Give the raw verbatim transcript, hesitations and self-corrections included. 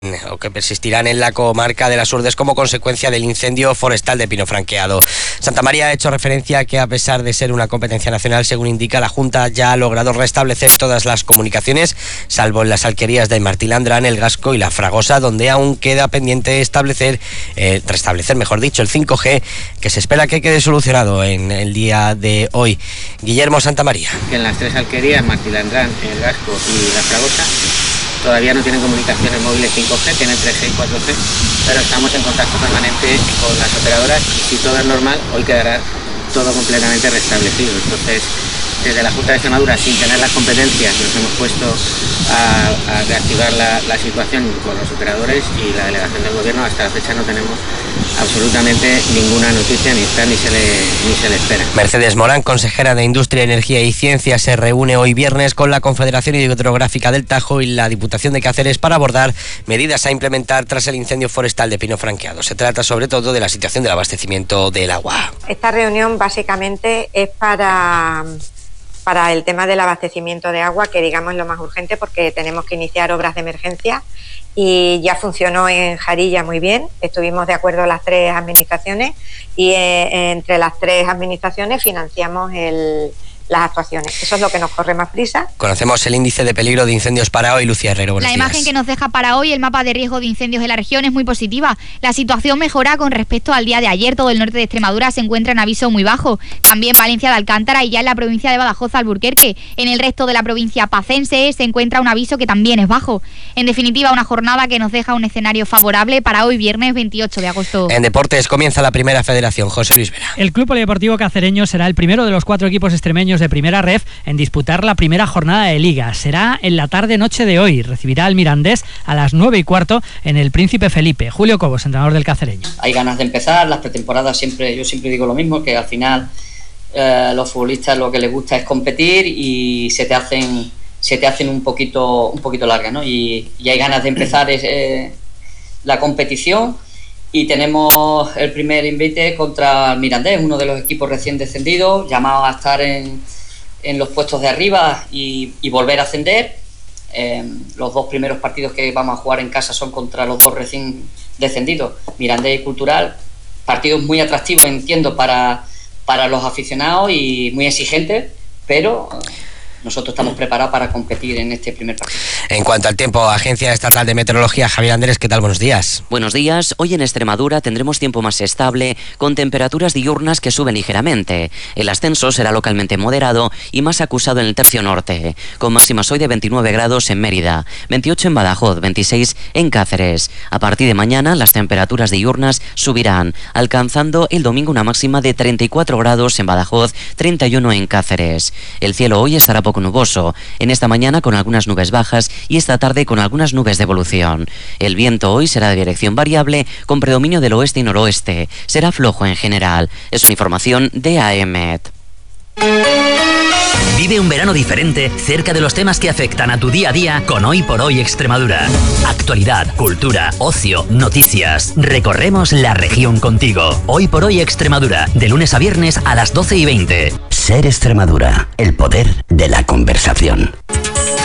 o que persistirán en la comarca de las Urdes como consecuencia del incendio forestal de Pino Franqueado. Santamaría ha hecho referencia a que, a pesar de ser una competencia nacional, según indica, la Junta ya ha logrado restablecer todas las comunicaciones, salvo en las alquerías de Martilandrán, El Gasco y La Fragosa, donde aún queda pendiente establecer, eh, restablecer, mejor dicho, el cinco G, que se espera que quede solucionado en el día de hoy. Guillermo Santamaría. En las tres alquerías, Martilandrán, El Gasco y La Fragosa, todavía no tienen comunicaciones móviles cinco G, tienen tres G y cuatro G, pero estamos en contacto permanente con las operadoras y si todo es normal, hoy quedará todo completamente restablecido. Entonces, desde la Junta de Extremadura, sin tener las competencias, nos hemos puesto a, a reactivar la, la situación con los operadores y la delegación del gobierno. Hasta la fecha no tenemos absolutamente ninguna noticia, ni está ni se le, ni se le espera. Mercedes Morán, consejera de Industria, Energía y Ciencia, se reúne hoy viernes con la Confederación Hidrográfica del Tajo y la Diputación de Cáceres para abordar medidas a implementar tras el incendio forestal de Pino Franqueado. Se trata sobre todo de la situación del abastecimiento del agua. Esta reunión básicamente es para... para el tema del abastecimiento de agua, que digamos es lo más urgente porque tenemos que iniciar obras de emergencia y ya funcionó en Jarilla muy bien, estuvimos de acuerdo las tres administraciones y eh, entre las tres administraciones financiamos el, las actuaciones. Eso es lo que nos corre más prisa. Conocemos el índice de peligro de incendios para hoy, Lucía Herrero. Buenos La días. imagen que nos deja para hoy el mapa de riesgo de incendios de la región es muy positiva. La situación mejora con respecto al día de ayer. Todo el norte de Extremadura se encuentra en aviso muy bajo. También Valencia de Alcántara y ya en la provincia de Badajoz, Alburquerque. En el resto de la provincia pacense se encuentra un aviso que también es bajo. En definitiva, una jornada que nos deja un escenario favorable para hoy, viernes veintiocho de agosto. En deportes comienza la primera federación. José Luis Vera. El Club Polideportivo Cacereño será el primero de los cuatro equipos extremeños de primera ref en disputar la primera jornada de Liga. Será en la tarde-noche de hoy. Recibirá al Mirandés a las nueve y cuarto en el Príncipe Felipe. Julio Cobos, entrenador del Cacereño. Hay ganas de empezar. Las pretemporadas siempre, yo siempre digo lo mismo, que al final eh, los futbolistas lo que les gusta es competir y se te hacen se te hacen un poquito un poquito largas, ¿no? Y, y hay ganas de empezar eh, la competición. Y tenemos el primer invite contra el Mirandés, uno de los equipos recién descendidos, llamado a estar en en los puestos de arriba y, y volver a ascender. Eh, los dos primeros partidos que vamos a jugar en casa son contra los dos recién descendidos, Mirandés y Cultural. Partidos muy atractivos, entiendo, para, para los aficionados y muy exigentes, pero nosotros estamos preparados para competir en este primer partido. En cuanto al tiempo, Agencia Estatal de Meteorología, Javier Andrés, ¿qué tal? Buenos días. Buenos días. Hoy en Extremadura tendremos tiempo más estable, con temperaturas diurnas que suben ligeramente. El ascenso será localmente moderado y más acusado en el tercio norte, con máximas hoy de veintinueve grados en Mérida, veintiocho en Badajoz, veintiséis en Cáceres. A partir de mañana las temperaturas diurnas subirán, alcanzando el domingo una máxima de treinta y cuatro grados en Badajoz, treinta y uno en Cáceres. El cielo hoy estará poco nuboso, en esta mañana con algunas nubes bajas y esta tarde con algunas nubes de evolución. El viento hoy será de dirección variable con predominio del oeste y noroeste. Será flojo en general. Es una información de A E M E T. Vive un verano diferente cerca de los temas que afectan a tu día a día con Hoy por Hoy Extremadura. Actualidad, cultura, ocio, noticias. Recorremos la región contigo. Hoy por Hoy Extremadura, de lunes a viernes a las doce y veinte. Ser Extremadura, el poder de la conversación.